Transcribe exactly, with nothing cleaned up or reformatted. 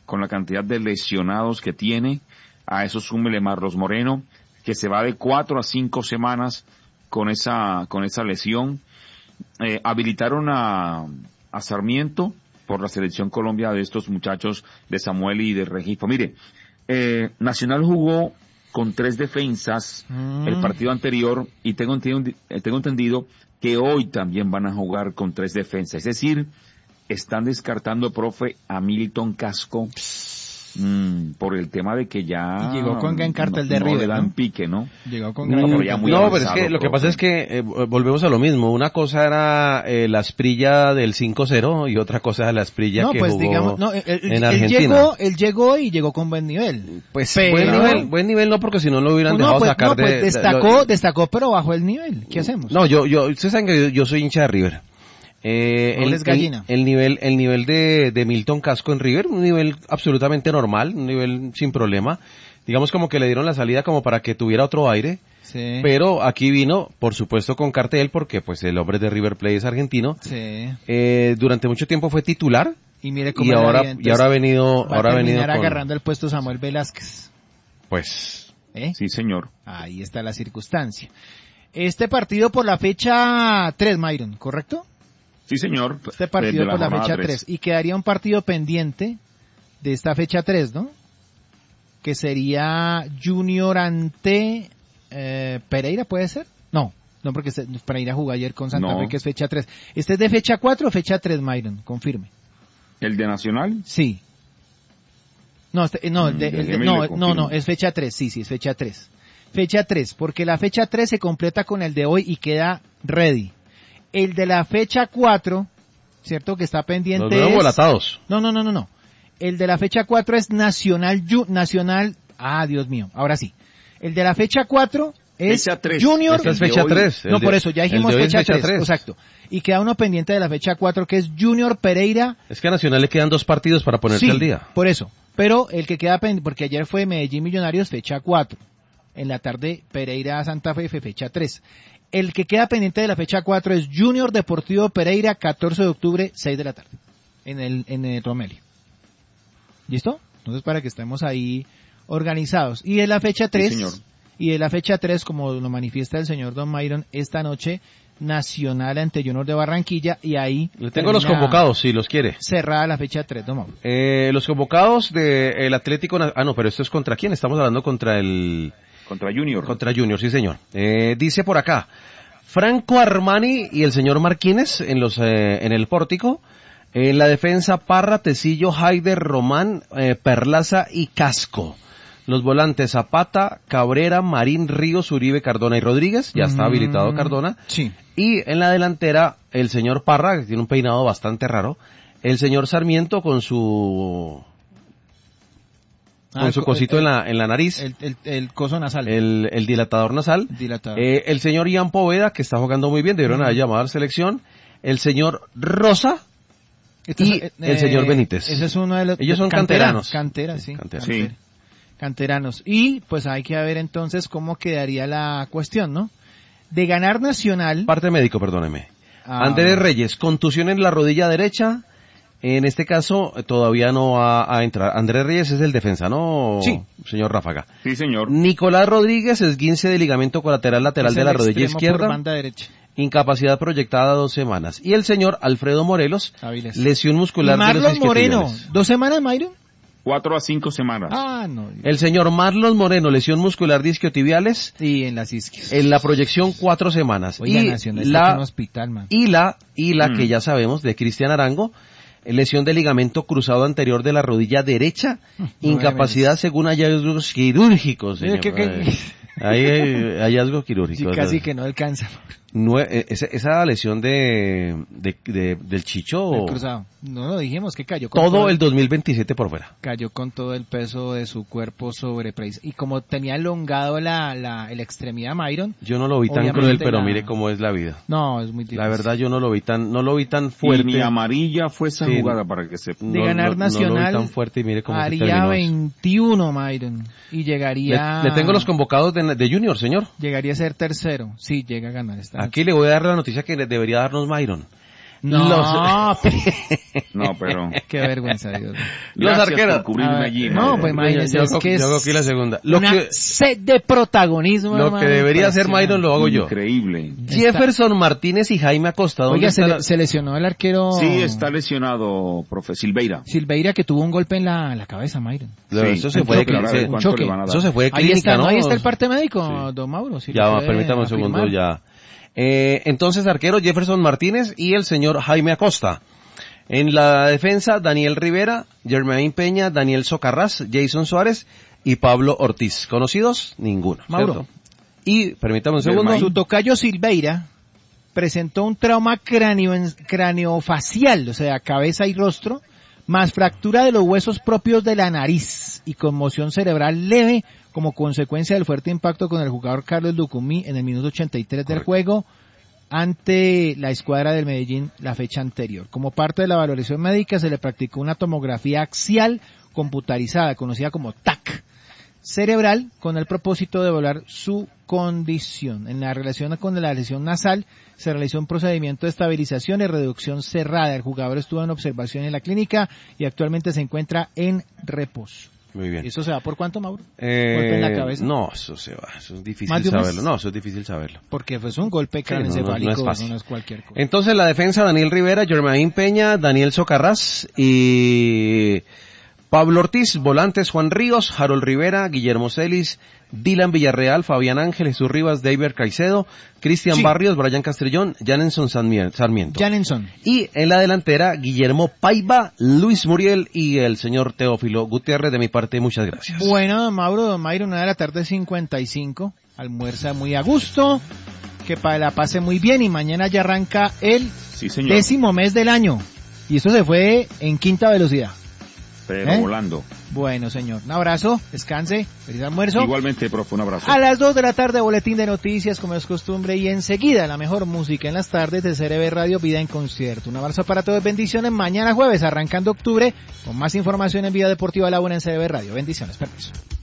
con la cantidad de lesionados que tiene. A eso súmele Marlos Moreno, que se va de cuatro a cinco semanas con esa con esa lesión. Eh, habilitaron a, a Sarmiento por la selección Colombia de estos muchachos de Samuel y de Regifo. Mire, eh, Nacional jugó con tres defensas mm. el partido anterior y tengo entendido, tengo entendido que hoy también van a jugar con tres defensas. Es decir, están descartando, profe, a Milton Casco mmm, por el tema de que ya y llegó con gran cartel no, de no River, le dan ¿no? pique, ¿no? Llegó con no, gran pero, ya muy no pero es que lo que pasa es que eh, volvemos a lo mismo. Una cosa era eh, la Asprilla del cinco cero y otra cosa era la Asprilla no, que pues, jugó digamos, no, él, en él Argentina. Llegó, él llegó y llegó con buen nivel. Pues pero... buen nivel, buen nivel no, porque si no lo hubieran no, dejado pues, sacar no, pues, de... destacó, lo, destacó, pero bajó el nivel. ¿Qué hacemos? No, yo, yo, ustedes saben que yo, yo soy hincha de River. Eh, no el, les gallina. El, el nivel, el nivel de, de Milton Casco en River, un nivel absolutamente normal, un nivel sin problema. Digamos como que le dieron la salida como para que tuviera otro aire. Sí. Pero aquí vino, por supuesto, con cartel, porque pues el hombre de River Plate es argentino. Sí. Eh, durante mucho tiempo fue titular. Y mire cómo y ahora, y ahora ha venido, va ahora a ha venido con... agarrando el puesto Samuel Velázquez. Pues. ¿Eh? Sí, señor. Ahí está la circunstancia. Este partido por la fecha tres, Myron, ¿correcto? Sí, señor. Este partido la por la fecha tres. tres. Y quedaría un partido pendiente de esta fecha tres, ¿no? Que sería Junior ante eh, Pereira, ¿puede ser? No, no porque se, Pereira jugó ayer con Santa no. Fe, que es fecha tres. ¿Este es de fecha cuatro o fecha tres, Myron? Confirme. ¿El de Nacional? Sí. No, este, no, el de, el de, no, no, no, es fecha tres, sí, sí, es fecha tres. Fecha tres, porque la fecha tres se completa con el de hoy y queda ready. El de la fecha cuatro, ¿cierto? Que está pendiente. Los nuevos volatados. No, no, no, no, no. El de la fecha cuatro es Nacional, Nacional, ah, Dios mío, ahora sí. El de la fecha cuatro es fecha tres. Junior. Esta es fecha tres. No, de, por eso, ya dijimos fecha, fecha tres, tres. Exacto. Y queda uno pendiente de la fecha cuatro que es Junior Pereira. Es que a Nacional le quedan dos partidos para ponerse sí, al día. por eso. Pero el que queda pendiente, porque ayer fue Medellín Millonarios, fecha cuatro. En la tarde, Pereira Santa Fe, fecha tres. El que queda pendiente de la fecha cuatro es Junior Deportivo Pereira, catorce de octubre, seis de la tarde. En el, en el Romelio. ¿Listo? Entonces, para que estemos ahí organizados. Y de la fecha tres, sí, y de la fecha tres, como lo manifiesta el señor Don Myron, esta noche, Nacional ante Junior de Barranquilla, y ahí... Le tengo los convocados, si los quiere. Cerrada la fecha tres, Don Mauro. Eh, los convocados del Atlético... Ah, no, pero esto es contra quién, estamos hablando contra el... Contra Junior. Contra Junior, sí señor. Eh, dice por acá, Franco Armani y el señor Marquínez en los eh, en el pórtico. En la defensa, Parra, Tecillo, Haider, Román, eh, Perlaza y Casco. Los volantes, Zapata, Cabrera, Marín, Ríos, Uribe, Cardona y Rodríguez. Ya está habilitado Cardona. Sí. Y en la delantera, el señor Parra, que tiene un peinado bastante raro. El señor Sarmiento con su... con ah, su cosito el, en la en la nariz, el, el, el coso nasal, el, el dilatador nasal, dilatador. Eh, el señor Ian Poveda, que está jugando muy bien, debieron haber llamado a la selección, el señor Rosa este y es, eh, el señor Benítez. Ese es uno de los ellos son canteranos, canteras, sí, Cantera. Cantera. sí, canteranos. Y pues hay que ver entonces cómo quedaría la cuestión, ¿no? De ganar Nacional. Parte médico, perdóneme. Ah, Andrés Reyes, contusión en la rodilla derecha. En este caso, todavía no va a entrar. Andrés Reyes es el defensa, ¿no? Sí. Señor Ráfaga. Sí, señor. Nicolás Rodríguez, esguince de ligamento colateral lateral es de la rodilla izquierda. Por banda derecha. Incapacidad proyectada dos semanas. Y el señor Alfredo Morelos, Aviles. lesión muscular de los Marlon Moreno, ¿dos semanas, Myron? Cuatro a cinco semanas. Ah, no. El señor Marlon Moreno, lesión muscular isquiotibiales. Sí, en las isquias. En la proyección cuatro semanas. Oiga, y, Nacional la, está en un hospital, man. y la, y la mm. que ya sabemos, de Cristian Arango, lesión de ligamento cruzado anterior de la rodilla derecha, no incapacidad según hallazgos quirúrgicos, señor. ¿Qué, qué, qué? Hay hallazgos quirúrgicos. Sí, casi ¿no? que no alcanza. No, esa, esa lesión de, de, de del Chicho. El cruzado. No lo dijimos que cayó con todo, todo el dos mil veintisiete por fuera. Cayó con todo el peso de su cuerpo sobre Preis. Y como tenía elongado la, la, la extremidad Myron. Yo no lo vi tan cruel, pero la... mire cómo es la vida. No, es muy difícil. La verdad yo no lo vi tan, no lo vi tan fuerte. Y ni amarilla fue esa sí, jugada para que se... De no, ganar no, Nacional. No lo vi tan fuerte y mire cómo haría se terminó veintiuno, Myron. Y llegaría... Le, le tengo los convocados de, de Junior, señor. Llegaría a ser tercero. Sí, llega a ganar esta Aquí noche. le voy a dar la noticia que debería darnos Myron. No, Los- No, pero... qué vergüenza, Dios. Los Gracias arqueros. por cubrirme A ver, allí. no, Mauro. pues imagínese, yo, es hago- que yo hago es aquí la segunda. Lo una que, sed de protagonismo, lo hermano, que debería hacer impresionante. Myron lo hago yo. Increíble. Jefferson Martínez y Jaime Acosta. ¿Dónde Oiga, se, está le- la- se lesionó el arquero Sí, está lesionado, profe Silveira. Silveira, que tuvo un golpe en la, la cabeza, Myron. Lo- Sí, eso se un fue de choque, cli- a ver se- cuánto choque. le van a dar. Eso se fue de Ahí clínica, está, ¿no? ahí está el parte médico, Sí. don Mauro. si Ya lo va, puede permítame un segundo, afirmar. ya. Eh, entonces, arquero Jefferson Martínez y el señor Jaime Acosta. En la defensa, Daniel Rivera, Germain Peña, Daniel Socarrás, Jason Suárez y Pablo Ortiz. ¿Conocidos? Ninguno. Mauro. ¿cierto? Y, permítame un segundo. Germain. Su tocayo Silveira presentó un trauma cráneo, craneofacial, o sea, cabeza y rostro, más fractura de los huesos propios de la nariz y conmoción cerebral leve como consecuencia del fuerte impacto con el jugador Carlos Lucumí en el minuto ochenta y tres del Correcto. juego ante la escuadra del Medellín la fecha anterior. Como parte de la valoración médica se le practicó una tomografía axial computarizada, conocida como T A C, cerebral, con el propósito de evaluar su condición. En la relación con la lesión nasal se realizó un procedimiento de estabilización y reducción cerrada. El jugador estuvo en observación en la clínica y actualmente se encuentra en reposo. Muy bien. ¿Y eso se va por cuánto, Mauro? Eh, ¿Golpe en la cabeza? No, eso se va. Eso es difícil ¿Más de un mes? saberlo. No, eso es difícil saberlo. Porque fue un golpe Sí, no, no, no craneoencefálico, es fácil. no es cualquier cosa. Entonces la defensa, Daniel Rivera, Germain Peña, Daniel Socarrás y Pablo Ortiz. Volantes, Juan Ríos, Harold Rivera, Guillermo Celis, Dylan Villarreal, Fabián Ángel, Jesús Rivas, David Caicedo, Cristian Sí. Barrios, Brian Castrillón, Janenson Sarmien- Sarmiento. Janenson. Y en la delantera, Guillermo Paiva, Luis Muriel y el señor Teófilo Gutiérrez. De mi parte, muchas gracias. Bueno, don Mauro, don Mayro, una de la tarde cincuenta y cinco. Almuerza muy a gusto. Que pa- la pase muy bien y mañana ya arranca el Sí, señor. décimo mes del año. Y esto se fue en quinta velocidad. Pero ¿Eh? volando. Bueno, señor. Un abrazo, descanse, feliz almuerzo. Igualmente, profe, un abrazo. A las dos de la tarde, boletín de noticias, como es costumbre, y enseguida la mejor música en las tardes de C R B Radio Vida en Concierto. Un abrazo para todos, bendiciones. Mañana jueves, arrancando octubre, con más información en Vida Deportiva La Buena en C R B Radio. Bendiciones, permiso.